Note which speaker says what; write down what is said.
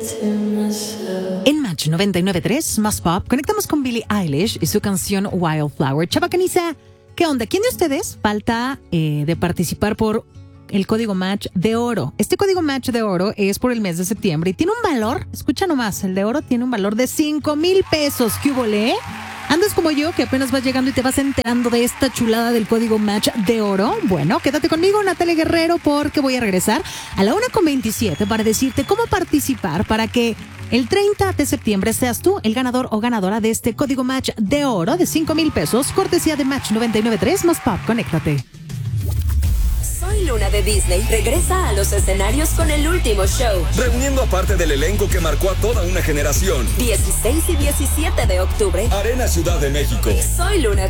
Speaker 1: En Match 99.3, más pop, conectamos con Billie Eilish y su canción Wildflower. Chava Caniza, ¿qué onda? ¿Quién de ustedes falta de participar por el código Match de oro? Este código Match de oro es por el mes de septiembre y tiene un valor, escucha nomás, el de oro tiene un valor de 5,000 pesos. ¿Qué hubo, le? ¿Andas como yo, que apenas vas llegando y te vas enterando de esta chulada del código Match de oro? Bueno, quédate conmigo, Natalia Guerrero, porque voy a regresar a la 1:27 para decirte cómo participar para que el 30 de septiembre seas tú el ganador o ganadora de este código Match de oro de 5,000 pesos, cortesía de Match 99.3 más pop. Conéctate.
Speaker 2: Soy Luna de Disney regresa a los escenarios con el último show,
Speaker 3: reuniendo a parte del elenco que marcó a toda una generación.
Speaker 2: 16 y 17 de octubre,
Speaker 3: Arena Ciudad de México.
Speaker 2: Soy Luna